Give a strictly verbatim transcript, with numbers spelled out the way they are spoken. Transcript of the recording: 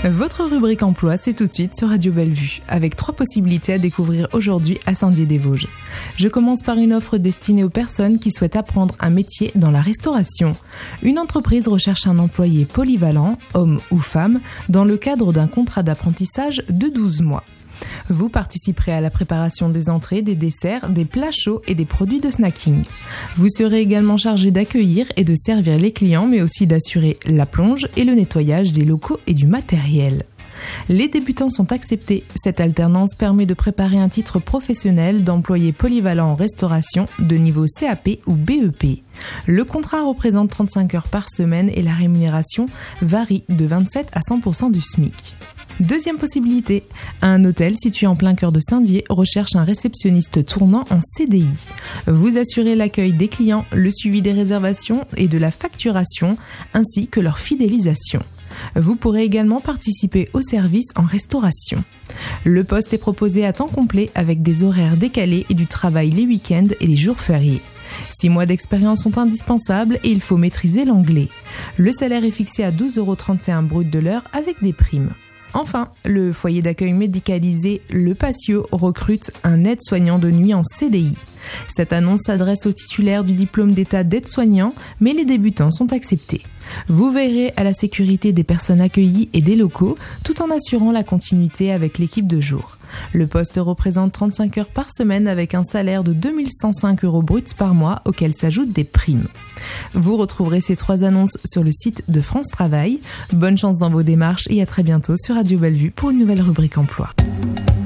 Votre rubrique emploi, c'est tout de suite sur Radio Bellevue, avec trois possibilités à découvrir aujourd'hui à Saint-Dié-des-Vosges. Je commence par une offre destinée aux personnes qui souhaitent apprendre un métier dans la restauration. Une entreprise recherche un employé polyvalent, homme ou femme, dans le cadre d'un contrat d'apprentissage de douze mois. Vous participerez à la préparation des entrées, des desserts, des plats chauds et des produits de snacking. Vous serez également chargé d'accueillir et de servir les clients, mais aussi d'assurer la plonge et le nettoyage des locaux et du matériel. Les débutants sont acceptés. Cette alternance permet de préparer un titre professionnel d'employé polyvalent en restauration de niveau C A P ou B E P. Le contrat représente trente-cinq heures par semaine et la rémunération varie de vingt-sept à cent pour cent du SMIC. Deuxième possibilité, un hôtel situé en plein cœur de Saint-Dié recherche un réceptionniste tournant en C D I. Vous assurez l'accueil des clients, le suivi des réservations et de la facturation, ainsi que leur fidélisation. Vous pourrez également participer au service en restauration. Le poste est proposé à temps complet avec des horaires décalés et du travail les week-ends et les jours fériés. Six mois d'expérience sont indispensables et il faut maîtriser l'anglais. Le salaire est fixé à douze euros trente et un brut de l'heure avec des primes. Enfin, le foyer d'accueil médicalisé Le Patio recrute un aide-soignant de nuit en C D I. Cette annonce s'adresse aux titulaires du diplôme d'état d'aide-soignant, mais les débutants sont acceptés. Vous veillerez à la sécurité des personnes accueillies et des locaux, tout en assurant la continuité avec l'équipe de jour. Le poste représente trente-cinq heures par semaine avec un salaire de deux mille cent cinq euros bruts par mois, auquel s'ajoutent des primes. Vous retrouverez ces trois annonces sur le site de France Travail. Bonne chance dans vos démarches et à très bientôt sur Radio Bellevue pour une nouvelle rubrique emploi.